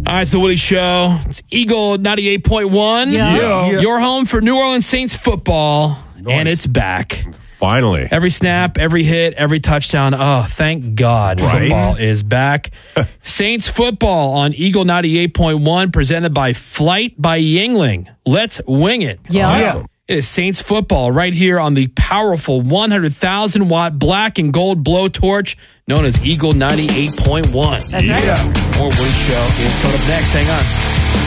All right, it's the Woody Show. It's Eagle 98.1. Yeah. Your home for New Orleans Saints football, and it's back. Finally. Every snap, every hit, every touchdown. Oh, thank God football is back. Saints football on Eagle 98.1, presented by Flight by Yingling. Let's wing it. Yeah. Awesome. It is Saints football right here on the powerful 100,000-watt black and gold blowtorch known as Eagle 98.1. That's right. More Woody Show is coming up next. Hang on.